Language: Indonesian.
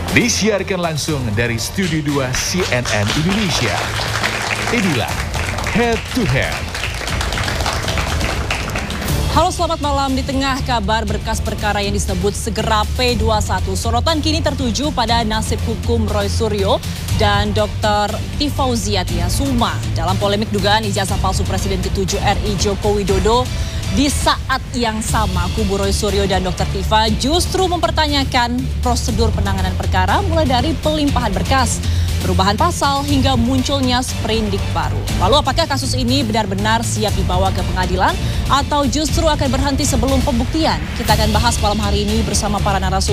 Disiarkan langsung dari Studio 2 CNN Indonesia. Inilah Head to Head. Halo, selamat malam. Di tengah kabar berkas perkara yang disebut segera P21, sorotan kini tertuju pada nasib hukum Roy Suryo dan Dr. Tifauziah Suma dalam polemik dugaan ijazah palsu Presiden ke-7 RI Joko Widodo. Di saat yang sama, kubu Roy Suryo dan Dr. Tifa justru mempertanyakan prosedur penanganan perkara mulai dari pelimpahan berkas, perubahan pasal hingga munculnya sprindik baru. Lalu apakah kasus ini benar-benar siap dibawa ke pengadilan atau justru akan berhenti sebelum pembuktian? Kita akan bahas malam hari ini bersama para narasumber.